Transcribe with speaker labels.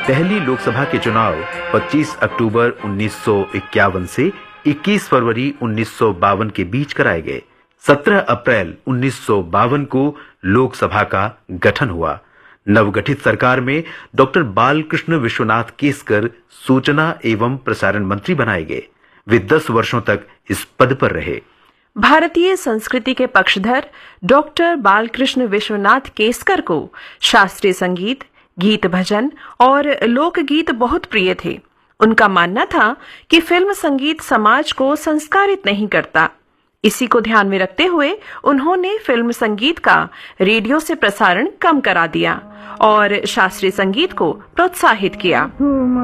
Speaker 1: पहली लोकसभा के चुनाव 25 अक्टूबर 1951 से 21 फरवरी 1952 के बीच कराए गए। 17 अप्रैल 1952 को लोकसभा का गठन हुआ। नवगठित सरकार में डॉक्टर बालकृष्ण विश्वनाथ केसकर सूचना एवं प्रसारण मंत्री बनाए गए। वे 10 वर्षों तक इस पद पर रहे।
Speaker 2: भारतीय संस्कृति के पक्षधर डॉक्टर बालकृष्ण विश्वनाथ केसकर को शास्त्रीय संगीत, गीत भजन और लोकगीत बहुत प्रिय थे। उनका मानना था कि फिल्म संगीत समाज को संस्कारित नहीं करता। इसी को ध्यान में रखते हुए उन्होंने फिल्म संगीत का रेडियो से प्रसारण कम करा दिया और शास्त्रीय संगीत को प्रोत्साहित किया।